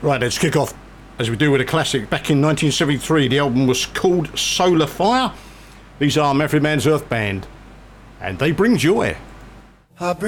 Right, let's kick off, as we do with a classic. Back in 1973, the album was called Solar Fire. These are Method Man's Earth Band, and they bring joy.